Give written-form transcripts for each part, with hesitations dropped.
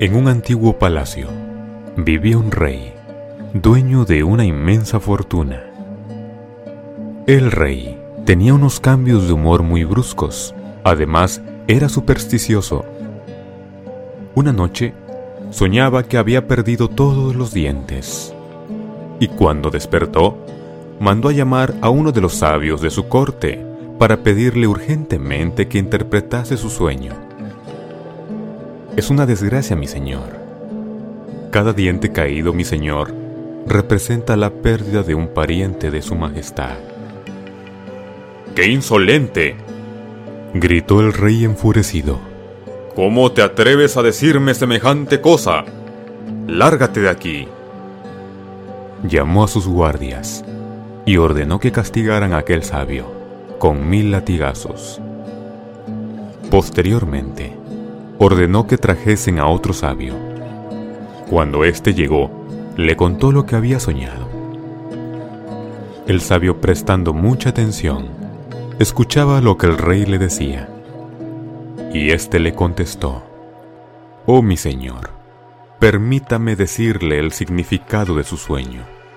En un antiguo palacio vivía un rey, dueño de una inmensa fortuna. El rey tenía unos cambios de humor muy bruscos. Además, era supersticioso. Una noche, soñaba que había perdido todos los dientes. Y cuando despertó, mandó a llamar a uno de los sabios de su corte para pedirle urgentemente que interpretase su sueño. «Es una desgracia, mi señor. Cada diente caído, mi señor, representa la pérdida de un pariente de su majestad». ¡Qué insolente!, gritó el rey enfurecido. ¿Cómo te atreves a decirme semejante cosa? ¡Lárgate de aquí! Llamó a sus guardias y ordenó que castigaran a aquel sabio con 1000 latigazos. Posteriormente, ordenó que trajesen a otro sabio. Cuando éste llegó, le contó lo que había soñado. El sabio, prestando mucha atención, escuchaba lo que el rey le decía. Y éste le contestó: «Oh, mi señor, permítame decirle el significado de su sueño.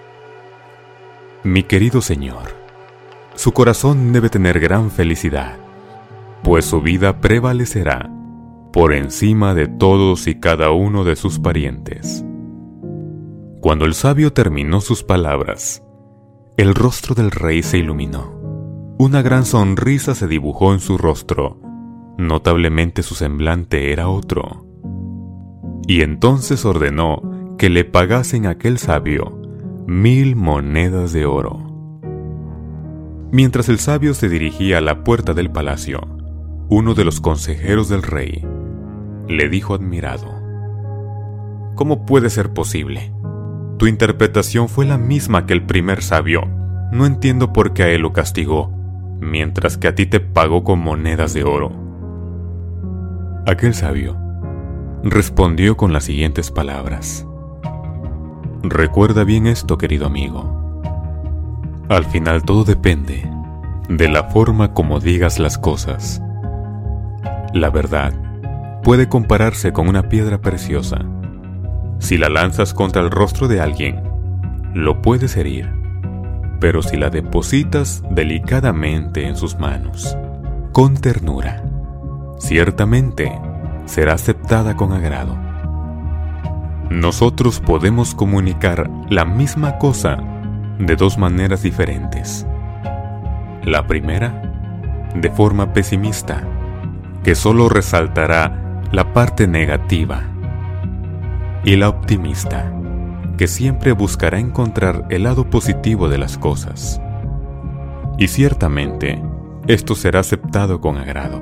Mi querido señor, su corazón debe tener gran felicidad, pues su vida prevalecerá por encima de todos y cada uno de sus parientes». Cuando el sabio terminó sus palabras, el rostro del rey se iluminó. Una gran sonrisa se dibujó en su rostro. Notablemente su semblante era otro. Y entonces ordenó que le pagasen a aquel sabio 1000 monedas de oro. Mientras el sabio se dirigía a la puerta del palacio, uno de los consejeros del rey le dijo admirado: «¿Cómo puede ser posible? Tu interpretación fue la misma que el primer sabio. No entiendo por qué a él lo castigó, mientras que a ti te pagó con monedas de oro». Aquel sabio respondió con las siguientes palabras: «Recuerda bien esto, querido amigo. Al final todo depende de la forma como digas las cosas. La verdad puede compararse con una piedra preciosa. Si la lanzas contra el rostro de alguien, lo puedes herir, pero si la depositas delicadamente en sus manos, con ternura, ciertamente será aceptada con agrado». Nosotros podemos comunicar la misma cosa de dos maneras diferentes. La primera, de forma pesimista, que solo resaltará la parte negativa, y la optimista, que siempre buscará encontrar el lado positivo de las cosas. Y ciertamente, esto será aceptado con agrado.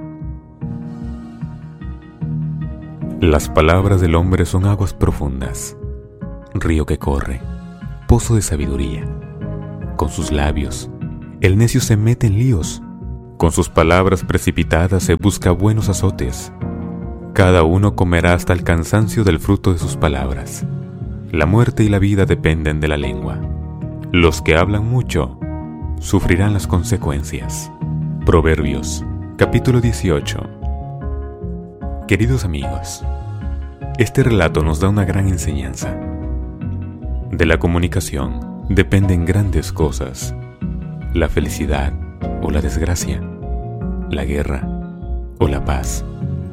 Las palabras del hombre son aguas profundas, río que corre, pozo de sabiduría. Con sus labios, el necio se mete en líos. Con sus palabras precipitadas se busca buenos azotes. Cada uno comerá hasta el cansancio del fruto de sus palabras. La muerte y la vida dependen de la lengua. Los que hablan mucho sufrirán las consecuencias. Proverbios, capítulo 18. Queridos amigos, este relato nos da una gran enseñanza. De la comunicación dependen grandes cosas: la felicidad o la desgracia, la guerra o la paz.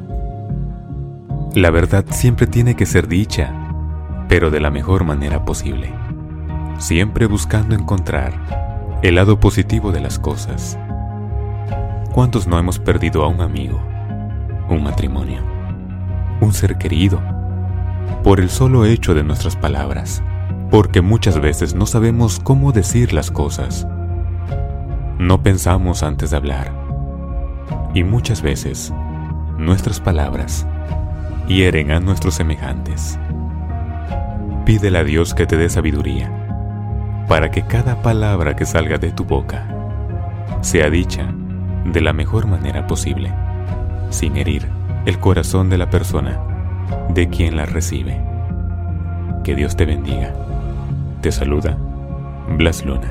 La verdad siempre tiene que ser dicha, pero de la mejor manera posible, siempre buscando encontrar el lado positivo de las cosas. ¿Cuántos no hemos perdido a un amigo, un matrimonio, un ser querido, por el solo hecho de nuestras palabras? Porque muchas veces no sabemos cómo decir las cosas. No pensamos antes de hablar. Y muchas veces nuestras palabras hieren a nuestros semejantes. Pídele a Dios que te dé sabiduría, para que cada palabra que salga de tu boca sea dicha de la mejor manera posible, sin herir el corazón de la persona de quien la recibe. Que Dios te bendiga. Te saluda Blas Luna.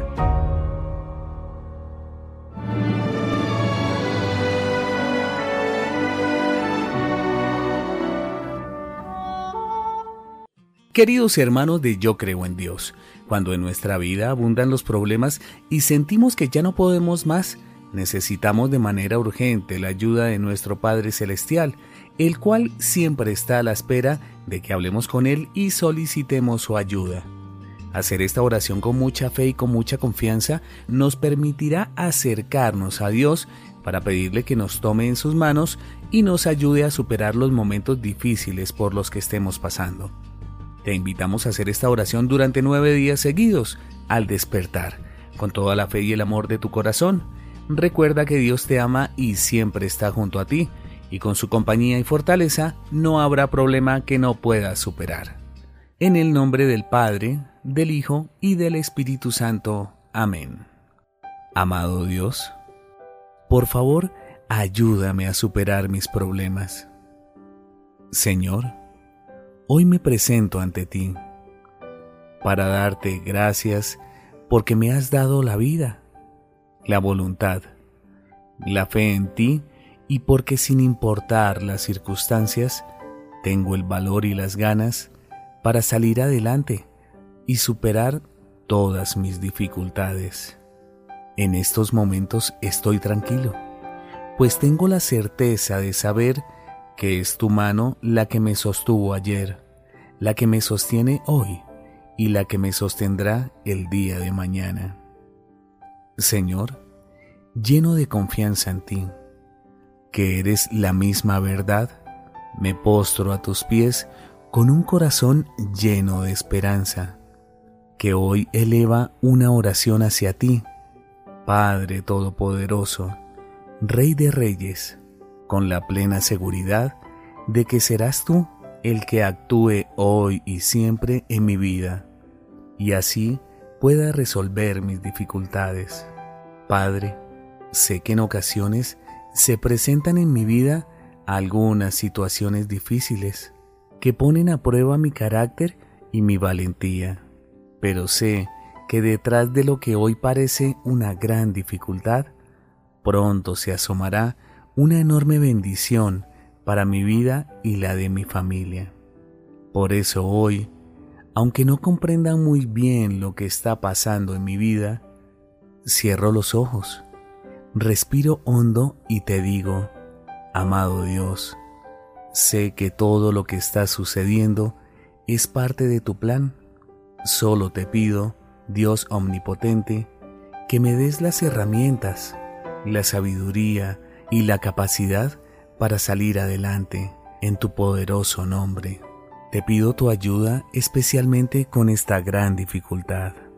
Queridos hermanos de Yo Creo en Dios, cuando en nuestra vida abundan los problemas y sentimos que ya no podemos más, necesitamos de manera urgente la ayuda de nuestro Padre Celestial, el cual siempre está a la espera de que hablemos con Él y solicitemos su ayuda. Hacer esta oración con mucha fe y con mucha confianza nos permitirá acercarnos a Dios para pedirle que nos tome en sus manos y nos ayude a superar los momentos difíciles por los que estemos pasando. Te invitamos a hacer esta oración durante 9 días seguidos, al despertar, con toda la fe y el amor de tu corazón. Recuerda que Dios te ama y siempre está junto a ti, y con su compañía y fortaleza no habrá problema que no puedas superar. En el nombre del Padre, del Hijo y del Espíritu Santo. Amén. Amado Dios, por favor, ayúdame a superar mis problemas. Señor, hoy me presento ante ti para darte gracias porque me has dado la vida, la voluntad, la fe en ti y porque sin importar las circunstancias, tengo el valor y las ganas para salir adelante y superar todas mis dificultades. En estos momentos estoy tranquilo, pues tengo la certeza de saber que es tu mano la que me sostuvo ayer, la que me sostiene hoy y la que me sostendrá el día de mañana. Señor, lleno de confianza en ti, que eres la misma verdad, me postro a tus pies con un corazón lleno de esperanza, que hoy eleva una oración hacia ti, Padre Todopoderoso, Rey de Reyes, con la plena seguridad de que serás tú el que actúe hoy y siempre en mi vida, y así pueda resolver mis dificultades. Padre, sé que en ocasiones se presentan en mi vida algunas situaciones difíciles que ponen a prueba mi carácter y mi valentía, pero sé que detrás de lo que hoy parece una gran dificultad, pronto se asomará una enorme bendición para mi vida y la de mi familia. Por eso hoy, aunque no comprenda muy bien lo que está pasando en mi vida, cierro los ojos, respiro hondo y te digo, amado Dios, sé que todo lo que está sucediendo es parte de tu plan. Solo te pido, Dios omnipotente, que me des las herramientas, la sabiduría y la capacidad para salir adelante en tu poderoso nombre. Te pido tu ayuda especialmente con esta gran dificultad.